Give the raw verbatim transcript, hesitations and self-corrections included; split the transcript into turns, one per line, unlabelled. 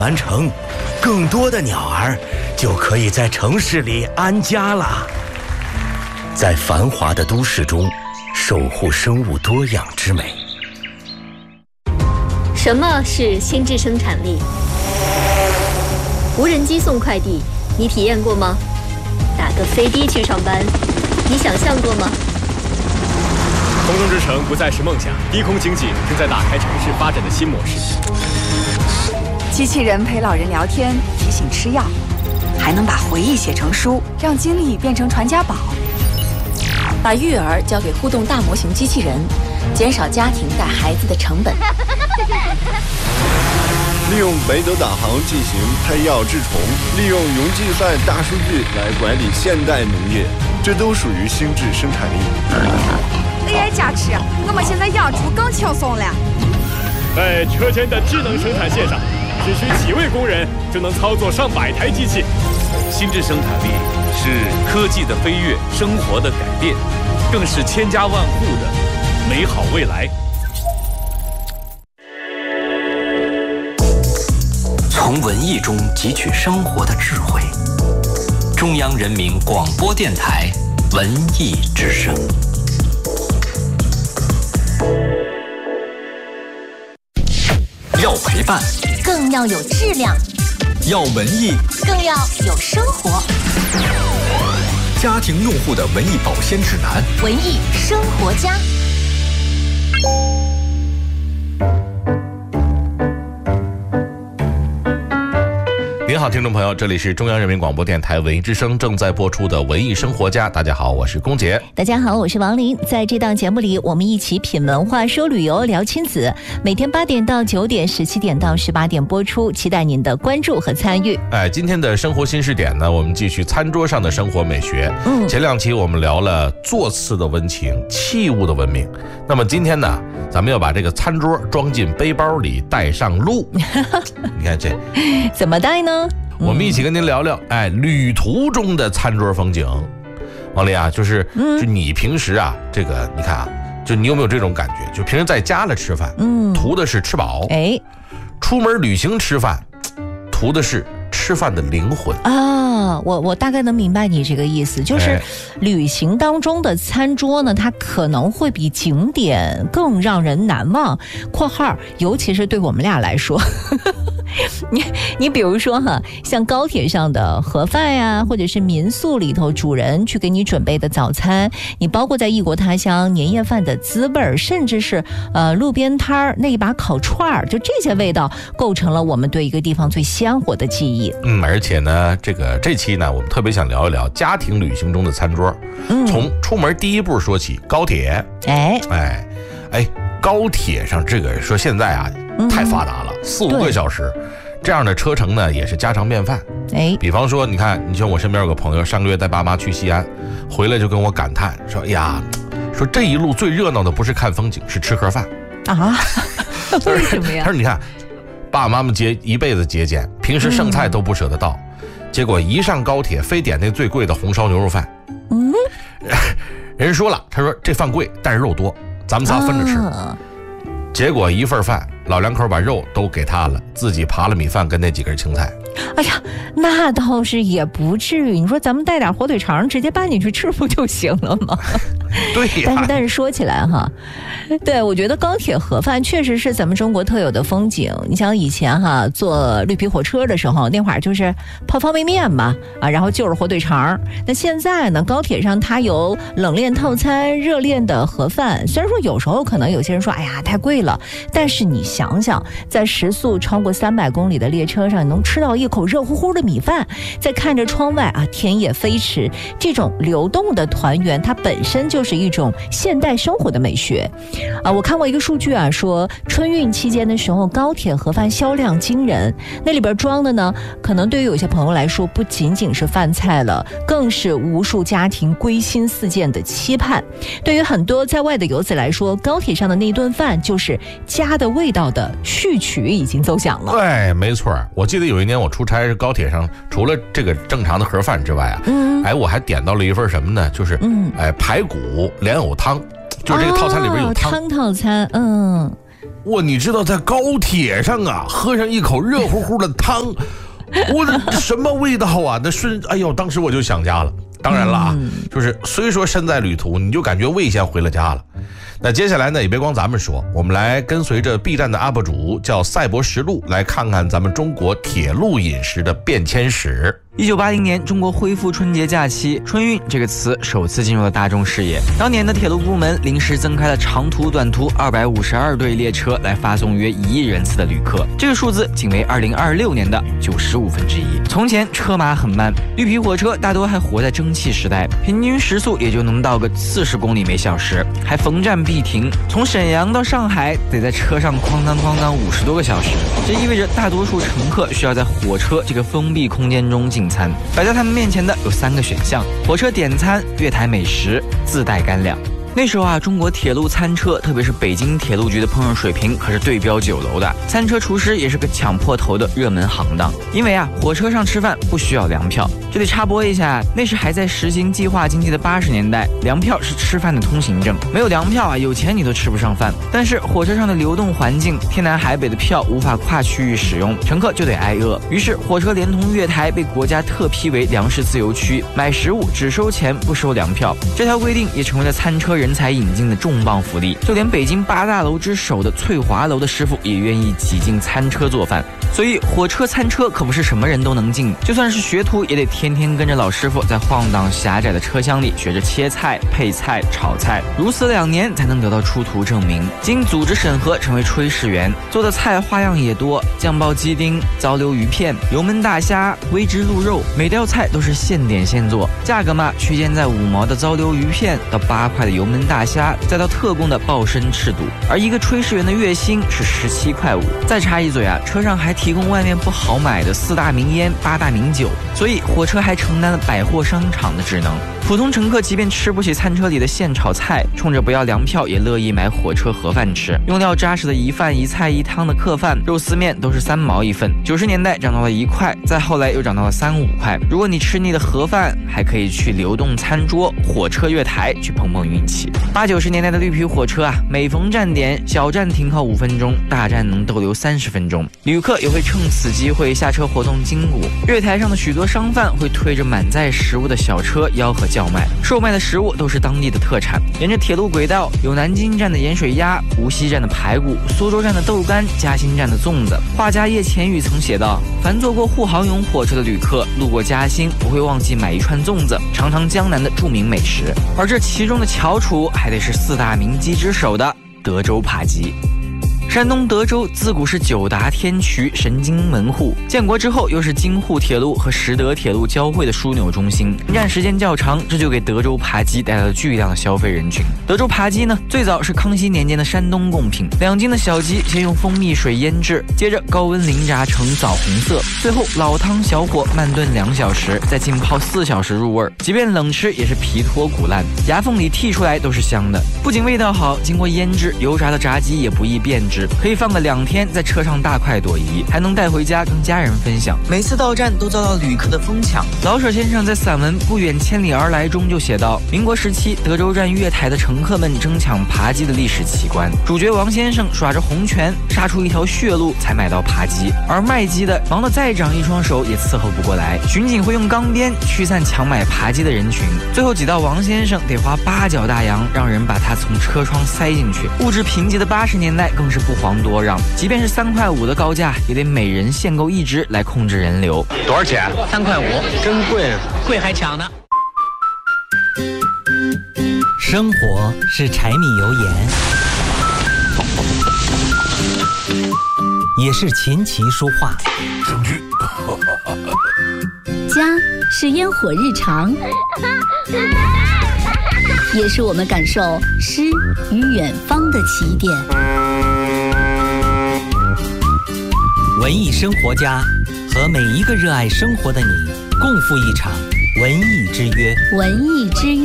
完成，更多的鸟儿就可以在城市里安家了。在繁华的都市中，守护生物多样之美。
什么是心智生产力？无人机送快递，你体验过吗？打个飞的去上班，你想象过吗？
空中之城不再是梦想，低空经济正在打开城市发展的新模式。
机器人陪老人聊天，提醒吃药，还能把回忆写成书，让经历变成传家宝。
把育儿交给互动大模型机器人，减少家庭带孩子的成本。
利用北斗导航进行配药治虫，利用云计算大数据来管理现代农业，这都属于心智生产力。
A I 加持，我们现在养猪更轻松了。
在车间的智能生产线上，只需几位工人就能操作上百台机器。
心智生产力是科技的飞跃，生活的改变，更是千家万户的美好未来。
从文艺中汲取生活的智慧。中央人民广播电台文艺之声。要陪伴，
更要有质量；
要文艺，
更要有生活。
家庭用户的文艺保鲜指南，
文艺生活家。
您好，听众朋友，这里是中央人民广播电台文艺之声正在播出的文艺生活家。大家好，我是龚杰。
大家好，我是王琳。在这档节目里，我们一起品文化、说旅游、聊亲子。每天八点到九点，十七点到十八点播出，期待您的关注和参与。
哎，今天的生活新视点呢，我们继续餐桌上的生活美学。嗯，前两期我们聊了座次的温情、器物的文明。那么今天呢，咱们要把这个餐桌装进背包里，带上路。你看这
怎么带呢？
我们一起跟您聊聊，哎，旅途中的餐桌风景。王丽啊，就是，就你平时啊，这个你看啊，就你有没有这种感觉？就平时在家里吃饭，嗯，图的是吃饱，哎，出门旅行吃饭，图的是吃饭的灵魂
啊。我我大概能明白你这个意思，就是旅行当中的餐桌呢，它可能会比景点更让人难忘。括号，尤其是对我们俩来说。你你比如说哈，像高铁上的盒饭呀，或者是民宿里头主人去给你准备的早餐，你包括在异国他乡年夜饭的滋味，甚至是呃路边摊儿那一把烤串儿，就这些味道构成了我们对一个地方最鲜活的记忆。
嗯，而且呢，这个这期呢，我们特别想聊一聊家庭旅行中的餐桌，嗯，从出门第一步说起，高铁。哎哎哎，高铁上这个说现在啊。太发达了，四五个小时，这样的车程呢也是家常便饭。哎，比方说，你看，你像我身边有个朋友，上个月带爸妈去西安，回来就跟我感叹说：“哎呀，说这一路最热闹的不是看风景，是吃盒饭
啊。”为什么呀？
他说：“你看，爸爸妈妈节一辈子节俭，平时剩菜都不舍得倒，嗯、结果一上高铁，非点那最贵的红烧牛肉饭。嗯，人说了，他说这饭贵，但是肉多，咱们仨分着吃。啊”结果一份饭，老两口把肉都给他了，自己扒了米饭跟那几根青菜。
哎呀，那倒是也不至于。你说咱们带点火腿肠，直接搬进去吃不就行了吗？
对呀。
但是但是说起来哈，对，我觉得高铁盒饭确实是咱们中国特有的风景。你想以前哈坐绿皮火车的时候，那会儿就是泡方便面嘛，啊，然后就是火腿肠。那现在呢，高铁上它有冷链套餐、热链的盒饭。虽然说有时候可能有些人说，哎呀太贵了，但是你想想，在时速超过三百公里的列车上，你能吃到一口热乎乎的米饭，再看着窗外啊田野飞驰，这种流动的团圆，它本身就是一种现代生活的美学啊。我看过一个数据啊，说春运期间的时候，高铁盒饭销量惊人，那里边装的呢，可能对于有些朋友来说，不仅仅是饭菜了，更是无数家庭归心似箭的期盼。对于很多在外的游子来说，高铁上的那顿饭就是家的味道的序曲已经奏响了。
对，没错。我记得有一年我出差，是高铁上除了这个正常的盒饭之外啊，嗯，哎，我还点到了一份什么呢？就是，嗯，哎，排骨莲藕汤，就是这个套餐里边有汤。
哦，汤套餐，嗯。
哇，你知道在高铁上啊，喝上一口热乎乎的汤，我什么味道啊？那瞬，哎呦，当时我就想家了。当然了啊，嗯、就是虽说身在旅途，你就感觉胃先回了家了。那接下来呢，也别光咱们说，我们来跟随着 B 站的 U P 主叫赛博实录，来看看咱们中国铁路饮食的变迁史。
一九八零年，中国恢复春节假期，春运这个词首次进入了大众视野。当年的铁路部门临时增开了长途、短途二百五十二对列车，来发送约一亿人次的旅客。这个数字仅为二零二六年的九十五分之一。从前车马很慢，绿皮火车大多还活在蒸汽时代，平均时速也就能到个四十公里每小时，还逢站必停。从沈阳到上海，得在车上哐当哐当五十多个小时。这意味着大多数乘客需要在火车这个封闭空间中进餐，摆在他们面前的有三个选项：火车点餐、月台美食、自带干粮。那时候啊，中国铁路餐车，特别是北京铁路局的烹饪水平可是对标酒楼的，餐车厨师也是个抢破头的热门行当。因为啊，火车上吃饭不需要粮票。这里插播一下，那时还在实行计划经济的八十年代，粮票是吃饭的通行证，没有粮票啊，有钱你都吃不上饭。但是火车上的流动环境，天南海北的票无法跨区域使用，乘客就得挨饿。于是火车连同月台被国家特批为粮食自由区，买食物只收钱不收粮票。这条规定也成为了餐车人才引进的重磅福利，就连北京八大楼之首的翠华楼的师傅也愿意挤进餐车做饭。所以火车餐车可不是什么人都能进，就算是学徒也得天天跟着老师傅在晃荡狭窄的车厢里学着切菜、配菜、炒菜，如此两年才能得到出图证明，经组织审核成为炊事员。做的菜花样也多，酱爆鸡丁、糟溜鱼片、油焖大虾、微汁鹿肉，每道菜都是现点现做，价格嘛区间在五毛的糟溜鱼片到八块的油焖大虾，再到特供的爆参翅肚，而一个炊事员的月薪是十七块五。再插一嘴啊，车上还提供外面不好买的四大名烟、八大名酒，所以火车还承担了百货商场的职能。普通乘客即便吃不起餐车里的现炒菜，冲着不要粮票也乐意买火车盒饭吃。用料扎实的一饭一菜一汤的客饭，肉丝面都是三毛一份。九十年代涨到了一块，再后来又涨到了三五块。如果你吃腻的盒饭，还可以去流动餐桌、火车月台去碰碰运气。八九十年代的绿皮火车啊，每逢站点，小站停靠五分钟，大站能逗留三十分钟。旅客也会趁此机会下车活动筋骨。月台上的许多商贩会推着满载食物的小车吆喝叫卖，售卖的食物都是当地的特产。沿着铁路轨道，有南京站的盐水鸭、无锡站的排骨、苏州站的豆干、嘉兴站的粽子。画家叶浅予曾写道：凡坐过沪杭甬火车的旅客，路过嘉兴不会忘记买一串粽子，尝尝江南的著名美食。而这其中的翘楚，还得是四大名鸡之首的德州扒鸡。山东德州自古是九达天渠、神经门户，建国之后又是京沪铁路和实德铁路交汇的枢纽中心，停站时间较长，这就给德州扒鸡带来了巨量的消费人群。德州扒鸡呢，最早是康熙年间的山东贡品，两斤的小鸡先用蜂蜜水腌制，接着高温淋炸成枣红色，最后老汤小火慢炖两小时，再浸泡四小时入味，即便冷吃也是皮脱骨烂，牙缝里剔出来都是香的。不仅味道好，经过腌制，油炸的炸鸡也不易变质，可以放个两天，在车上大快朵颐，还能带回家跟家人分享。每次到站都遭到旅客的疯抢。老舍先生在散文《不远千里而来》中就写道，民国时期德州站月台的乘客们争抢扒鸡的历史奇观。主角王先生耍着红拳，杀出一条血路才买到扒鸡，而卖鸡的忙得再长一双手也伺候不过来。巡警会用钢鞭驱散抢买扒鸡的人群，最后挤到王先生得花八角大洋让人把他从车窗塞进去。物质贫瘠的八十年代更是不遑多让，即便是三块五的高价，也得每人限购一只来控制人流。
多少钱？三块五，真贵，贵还抢呢。
生活是柴米油盐，也是琴棋书画。
证据。
家是烟火日常，也是我们感受诗与远方的起点。
文艺生活家和每一个热爱生活的你共赴一场文艺之约。
文艺之约。